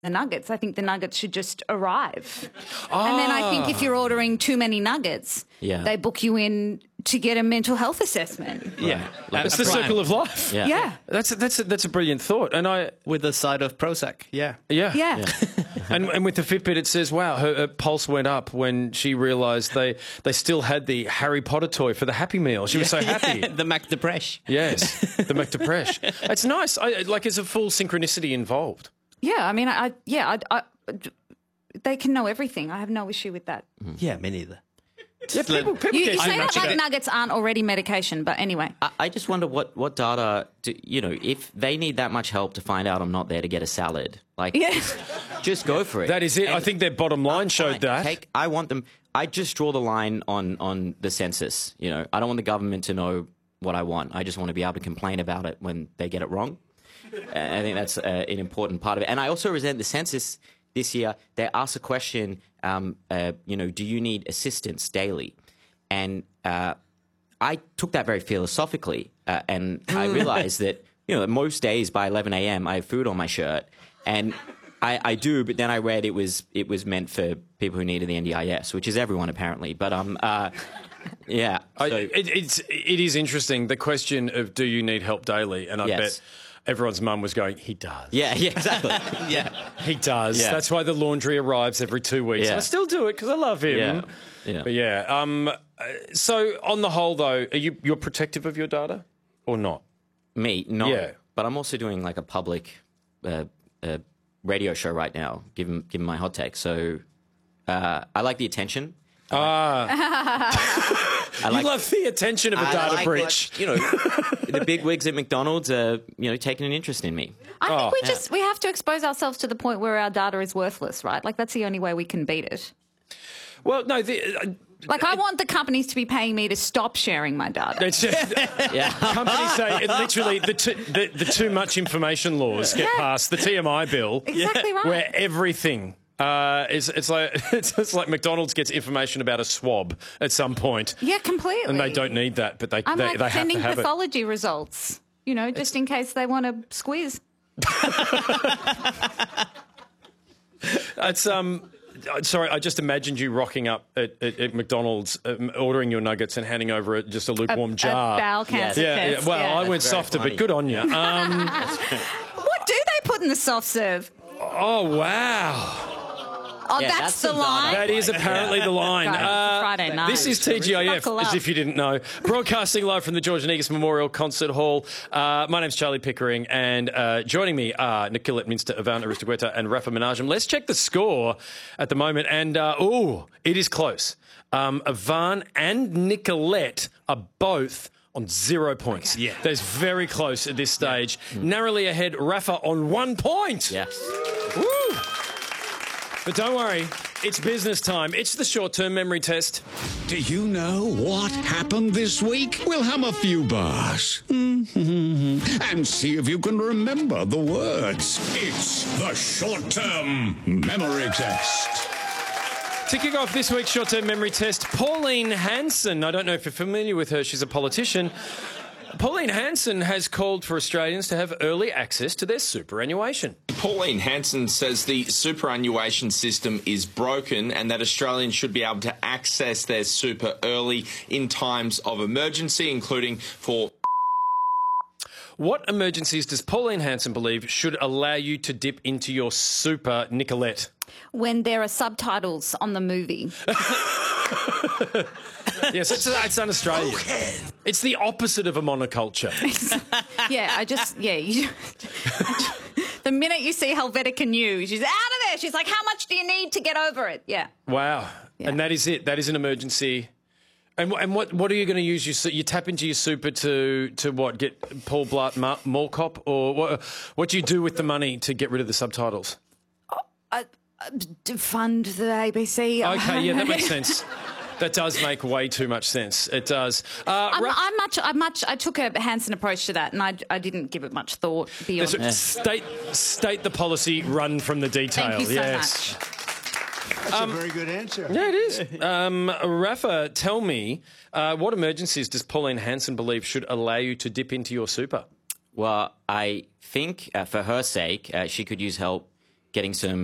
the nuggets. I think the nuggets should just arrive. And then I think if you're ordering too many nuggets, they book you in to get a mental health assessment. Yeah. Like it's the circle of life. Yeah. That's a brilliant thought. And with a side of Prozac. Yeah. And with the Fitbit, it says, wow, her pulse went up when she realised they still had the Harry Potter toy for the Happy Meal. She was so happy. The Mac Depresh. Yes, the Mac Depresh. It's nice. There's a full synchronicity involved. Yeah, I mean, they can know everything. I have no issue with that. Yeah, me neither. Yeah, people You get say that like nuggets aren't already medication, but anyway. I just wonder what data, if they need that much help to find out I'm not there to get a salad, just go for it. That is it. And I think their bottom line showed that. I want them. I just draw the line on the census. I don't want the government to know what I want. I just want to be able to complain about it when they get it wrong. I think that's an important part of it. And I also resent the census this year. They asked a question, do you need assistance daily? And I took that very philosophically. And I realized that, most days by 11 a.m. I have food on my shirt. And I do, but then I read it was meant for people who needed the NDIS, which is everyone apparently. But yeah. So, it is interesting, the question of do you need help daily? And I bet everyone's mum was going, he does. Yeah, exactly. He does. Yeah. That's why the laundry arrives every 2 weeks. Yeah. I still do it because I love him. Yeah. But so on the whole, though, you're protective of your data or not? Me, no. Yeah. But I'm also doing like a public radio show right now, giving my hot take. So I like the attention. You love the attention of a data breach. The big wigs at McDonald's are, taking an interest in me. I think we have to expose ourselves to the point where our data is worthless, right? Like that's the only way we can beat it. Well, no, I want the companies to be paying me to stop sharing my data. Companies say literally the too much information laws get passed, the TMI bill, Exactly right. where everything. It's like McDonald's gets information about a swab at some point. Yeah, completely. And they don't need that, but they I'm they like have sending to have pathology results, just in case they want to squeeze. It's sorry, I just imagined you rocking up at McDonald's, ordering your nuggets and handing over just a lukewarm jar. A bowel cancer test. Well, I went That's very softer, funny. but good on you. What do they put in the soft serve? Oh, wow. Oh, Yeah, that's that's the some line? That is apparently the line. Guys, it's Friday night. This is TGIF, Buckle as up. if you didn't know. Broadcasting live from the George Negus Memorial Concert Hall. My name's Charlie Pickering, and joining me are Nicolette Minster, Ivan Aristogueta, and Rafa Menajum. Let's check the score at the moment, and it is close. Ivan and Nicolette are both on 0 points. Yeah. That's very close at this stage. Narrowly ahead, Rafa on 1 point. Yes. Woo! But don't worry, it's business time. It's the short-term memory test. Do you know what happened this week? We'll hum a few bars and see if you can remember the words. It's the short-term memory test. To kick off this week's short-term memory test, Pauline Hanson. I don't know if you're familiar with her. She's a politician. Pauline Hanson has called for Australians to have early access to their superannuation. Pauline Hanson says the superannuation system is broken and that Australians should be able to access their super early in times of emergency, including for... What emergencies does Pauline Hanson believe should allow you to dip into your super, Nicolette? When there are subtitles on the movie. Yes, it's un-Australian. It's the opposite of a monoculture. The minute you see Helvetica News, she's out of there. She's like, how much do you need to get over it? Yeah. Wow. Yeah. And that is it. That is an emergency. And what are you going to use? You tap into your super to what? Get Paul Blart Mall Cop? Or what do you do with the money to get rid of the subtitles? To fund the ABC. Okay, yeah, that makes sense. That does make way too much sense. It does. I took a Hanson approach to that, and I didn't give it much thought beyond. State the policy, run from the detail. Thank you so yes. much. That's a very good answer. Yeah, it is. Rafa, tell me, what emergencies does Pauline Hanson believe should allow you to dip into your super? Well, I think for her sake, she could use help getting some